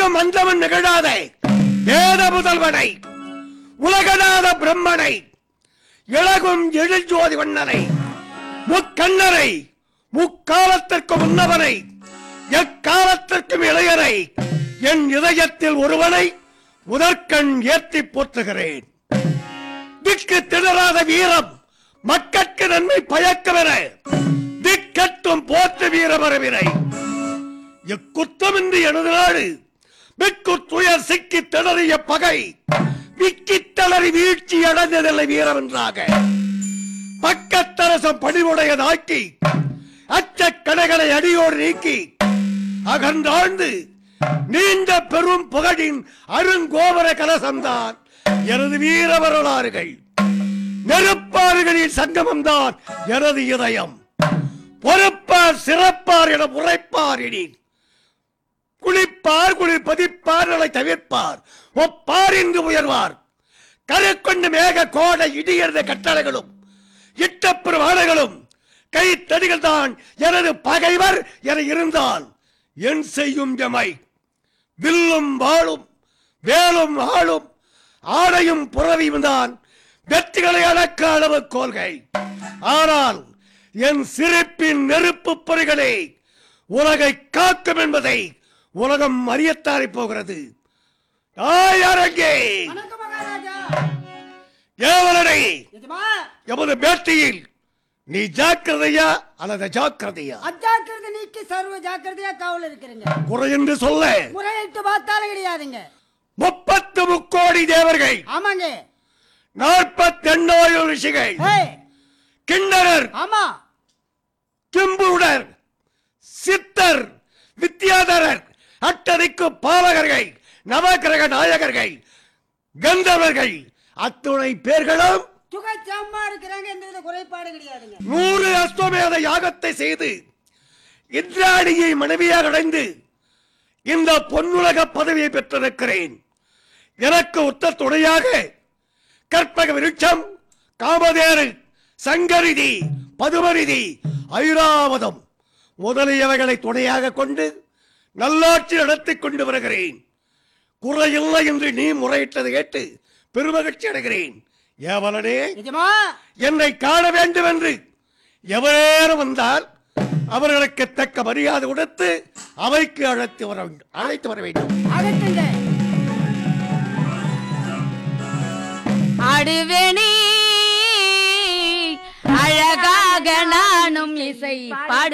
ஆதியும் அந்தவன் நிகழாத வேத முதல்வனை, உலகநாத பிரம்மனை, இளகும் எழில்ஜோதி வண்ணனை, முக்கண்ணரை, முக்காலத்திற்கு முன்னவனை, எக்காலத்திற்கும் இளையரை, என் இதயத்தில் ஒருவனை முதற்கண் ஏற்றி போற்றுகிறேன். திக்கு திணறாத வீரம் மக்கட்கு நன்மை பயக்கவென திக்கட்டும் போற்று வீரமரவினை. இக்குத்தமின்றி எனது நாடு மிக்கு துயர் சிக்கி திணறிய பகை விக்கி தளறி வீழ்ச்சி அடைந்ததில்லை வீரம் என்றாக. பக்கத்தரசம் பணிவுடையதாக்கி அச்சக்கடைகளை அடியோடு நீக்கி அகன்றாழ்ந்து நீண்ட பெரும் புகழின் அருங்கோபுர கலசம்தான் எனது வீர வரலாறுகள். நெருப்பாறுகளின் சங்கமம்தான் எனது இதயம். பொறுப்பார் சிறப்பார் என உரைப்பார் எனின் குளிப்பார் குளிப்பதிப்பார் என தவிர்ப்பார் ஒப்பார் என்று உயர்வார். கருக்கொண்டு மேக கோடை இடியர்ந்த கட்டளைகளும் இட்டப்பெரும் ஆணைகளும் கைத்தடிகள் தான் எனது பகைவர் என இருந்தால் என் செய்யும் எமை. வில்லும் வாளும் வேலும் ஆளும் ஆடையும் புறவியும் தான் வெற்றிகளை அடக்க அளவு கோல்கை. ஆனால் என் சிரிப்பின் நெருப்பு பொறிகளே உலகை காக்கும் என்பதை உலகம் அறியத்தாரி போகிறது. ஏவலனை எமது பேட்டியில் நீ ஜாக்கிரதையா அல்லது ஜாக்கிரதையா? அஜாக்கிரதை நீக்கி சர்வ ஜாக்கிரதையா காவல் இருக்கிறீங்க. குறை என்று சொல்ல முறையிட்டு பார்த்தாலும் கிடையாதுங்க. 30 முக்கோடி தேவர்கள், ஆமாங்க, 48 ரிஷிகள், கிண்ணறர், ஆமா, கிம்புடர், சித்தர், வித்யாதரர், அட்டதிக்கு பாலகர்கள், நவகிரக நாயகர்கள், கந்தவர்கள் அத்துணை பேர்களும் சுகச்சமா இருக்கிறாங்க. எந்த குறைபாடு கிடையாதுங்க. 100 அஸ்வமேத யாகத்தை செய்து இந்திராணியை மனைவியாக அடைந்து இந்த பொன்னுலக பதவியை பெற்றிருக்கிறேன். எனக்கு உத்த துணையாக கற்பக விருட்சம், காமதேரு, சங்கரிதி, பதுமரிதி, ஐராவதம் முதலியவைகளை துணையாக கொண்டு நல்லாட்சி நடத்தி கொண்டு வருகிறேன். குறையில்லை என்று நீ முறையிட்டதை கேட்டு பெருமகிழ்ச்சி அடைகிறேன். ஏவலனே, என்னை காண வேண்டும் என்று எவரேனும் வந்தால் அவர்களுக்கு தக்க மரியாதை கொடுத்து அவைக்கு அழைத்து வர வேண்டும். அடுவேணி அழகாக நானும் இசை பாடு